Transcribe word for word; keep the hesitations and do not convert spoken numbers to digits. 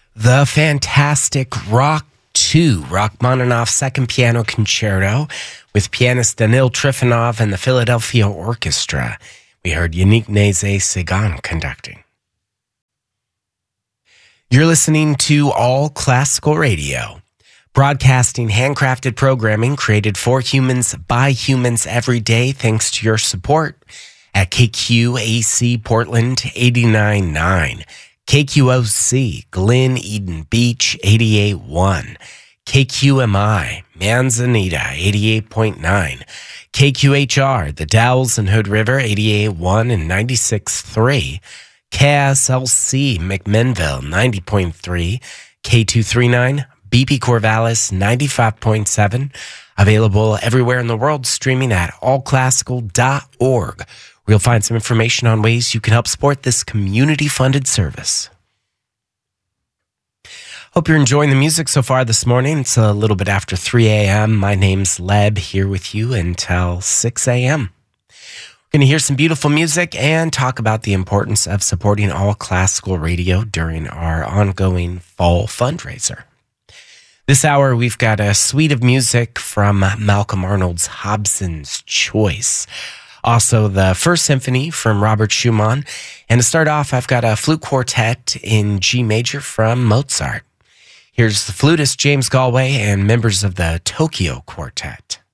The fantastic Rock two, Rachmaninoff's Second Piano Concerto, with pianist Danil Trifonov and the Philadelphia Orchestra. We heard Yannick Nézet-Séguin conducting. You're listening to All Classical Radio, broadcasting handcrafted programming created for humans by humans every day, thanks to your support at K Q A C Portland eighty-nine point nine, K Q O C Glen Eden Beach eighty-eight point one, K Q M I Manzanita eighty-eight point nine, K Q H R The Dalles and Hood River eighty-eight point one and ninety-six point three, K S L C McMinnville ninety point three, K two thirty-nine B P Corvallis ninety-five point seven, available everywhere in the world, streaming at all classical dot org. Where you'll find some information on ways you can help support this community-funded service. Hope you're enjoying the music so far this morning. It's a little bit after three a.m. My name's Leb, here with you until six a.m. We're going to hear some beautiful music and talk about the importance of supporting All Classical Radio during our ongoing fall fundraiser. This hour, we've got a suite of music from Malcolm Arnold's Hobson's Choice. Also, the First Symphony from Robert Schumann. And to start off, I've got a flute quartet in G major from Mozart. Here's the flutist James Galway and members of the Tokyo Quartet.